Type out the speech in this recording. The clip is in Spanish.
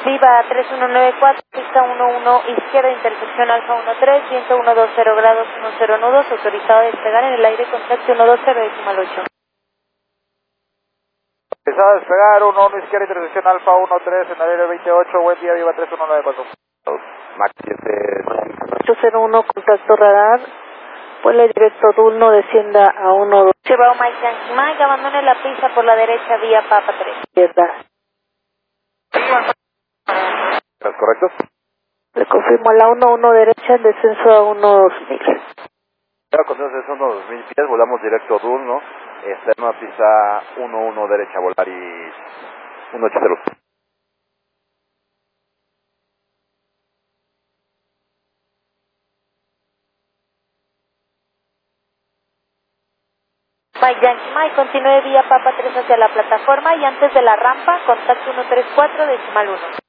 Viva 3194, pista 11 izquierda, intersección Alfa 13, viento 120 grados 10 nudos, autorizado a despegar en el aire, contacto 120.8. Autorizado a despegar, 11 izquierda, intersección Alfa 13 en el aire 28, buen día, Viva 3194. Max 7. 801, contacto radar, vuelo directo Dulno, descienda a 12. Chevao Mike Yankee Mike, abandone la pista por la derecha vía Papa 3. Izquierda. ¿Es correcto? Le confirmo a la 11 derecha, en descenso a 2000. Continuación son 2000 pies, volamos directo Dulno, está en una pista 11 derecha, Volaris 180. Mike Yankee Mike, continúe vía Papa 3 hacia la plataforma y antes de la rampa, contacto 134.1.